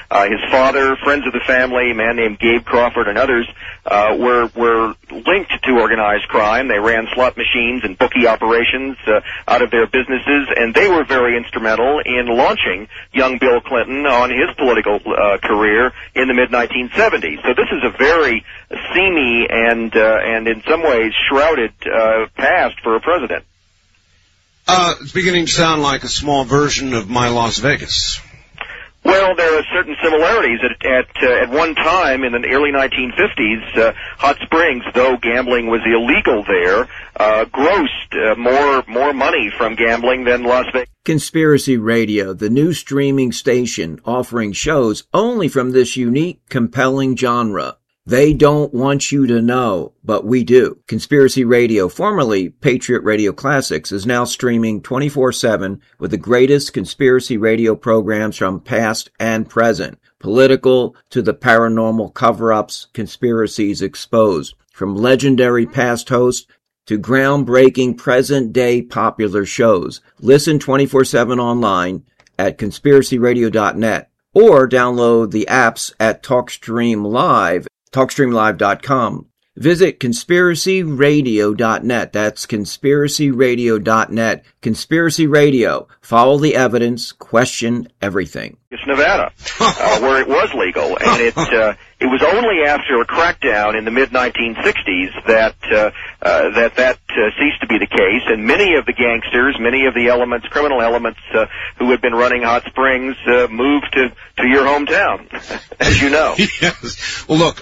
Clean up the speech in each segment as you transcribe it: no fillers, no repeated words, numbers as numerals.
His father, friends of the family, a man named Gabe Crawford, and others were linked to organized crime. They ran slot machines and bookie operations out of their businesses, and they were very instrumental in launching young Bill Clinton on his political career in the mid-1970s. So this is a very seamy and in some ways shrouded past for a president. It's beginning to sound like a small version of My Las Vegas. Well, there are certain similarities. At one time in the early 1950s, Hot Springs, though gambling was illegal there, grossed more money from gambling than Las Vegas. Conspiracy Radio, the new streaming station offering shows only from this unique, compelling genre. They don't want you to know, but we do. Conspiracy Radio, formerly Patriot Radio Classics, is now streaming 24/7 with the greatest conspiracy radio programs from past and present. Political to the paranormal cover-ups, conspiracies exposed. From legendary past hosts to groundbreaking present-day popular shows. Listen 24/7 online at conspiracyradio.net or download the apps at TalkStreamLive.com. Visit conspiracyradio.net. That's conspiracyradio.net. Conspiracy Radio. Follow the evidence. Question everything. It's Nevada, where it was legal, and it was only after a crackdown in the mid-1960s that ceased to be the case, and many of the gangsters, many of the elements, criminal elements who had been running Hot Springs moved to your hometown, as you know. Yes. Well, look,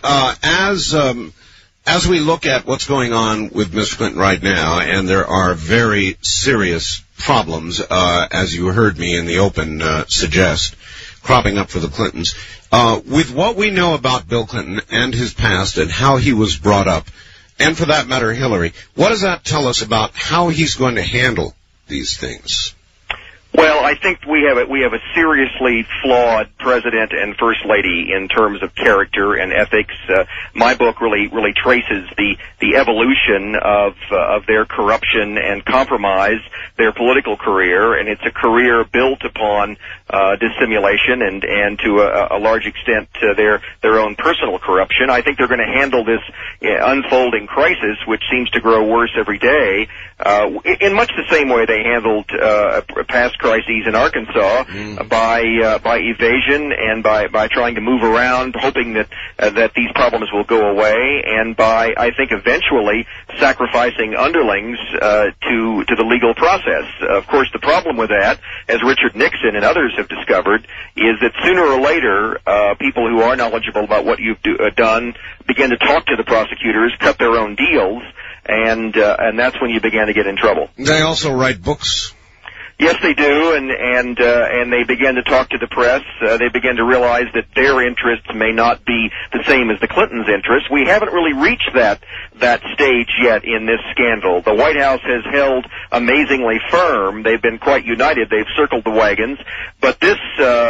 as we look at what's going on with Mr. Clinton right now, and there are very serious problems, as you heard me in the open suggest, cropping up for the Clintons. With what we know about Bill Clinton and his past and how he was brought up, and for that matter, Hillary, what does that tell us about how he's going to handle these things? Well, I think we have a seriously flawed president and first lady in terms of character and ethics. My book really traces the evolution of their corruption and compromise, their political career, and it's a career built upon dissimulation and to a large extent their own personal corruption. I think they're going to handle this unfolding crisis, which seems to grow worse every day, in much the same way they handled past crises in Arkansas, by evasion and by trying to move around, hoping that these problems will go away, and by, I think, eventually sacrificing underlings to the legal process. Of course, the problem with that, as Richard Nixon and others have discovered, is that sooner or later, people who are knowledgeable about what you've done begin to talk to the prosecutors, cut their own deals, and that's when you begin to get in trouble. They also write books. Yes, they do, and they begin to talk to the press. They begin to realize that their interests may not be the same as the Clintons' interests. We haven't really reached that stage yet in this scandal. The White House has held amazingly firm. They've been quite united. They've circled the wagons. But this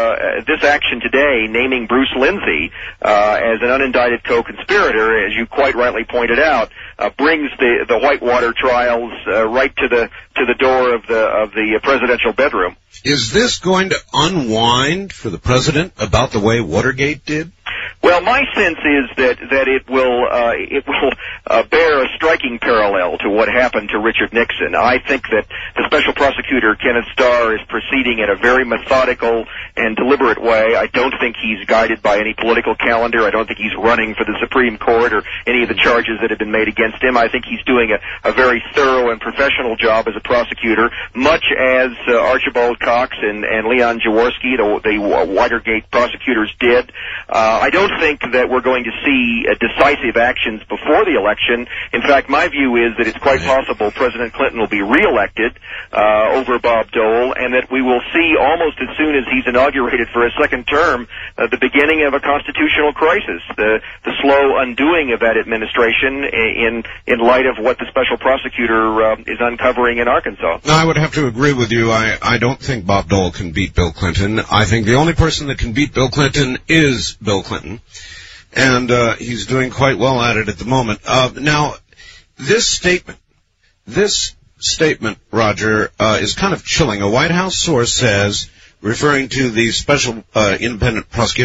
action today, naming Bruce Lindsay as an unindicted co-conspirator, as you quite rightly pointed out, brings the Whitewater trials right to the door of the presidential bedroom. Is this going to unwind for the president about the way Watergate did? Well, my sense is that it will bear a striking parallel to what happened to Richard Nixon. I think that the special prosecutor Kenneth Starr is proceeding in a very methodical and deliberate way. I don't think he's guided by any political calendar. I don't think he's running for the Supreme Court or any of the charges that have been made against him. I think he's doing a very thorough and professional job as a prosecutor, much as Archibald Cox and Leon Jaworski, the Watergate prosecutors, did. I don't think that we're going to see decisive actions before the election. In fact, my view is that it's quite possible President Clinton will be reelected over Bob Dole, and that we will see almost as soon as he's inaugurated for a second term the beginning of a constitutional crisis, the slow undoing of that administration in light of what the special prosecutor is uncovering in Arkansas. I would have to agree with you. I don't think Bob Dole can beat Bill Clinton. I think the only person that can beat Bill Clinton is Bill Clinton. And he's doing quite well at it at the moment. Now, this statement, Roger, is kind of chilling. A White House source says, referring to the special independent prosecutor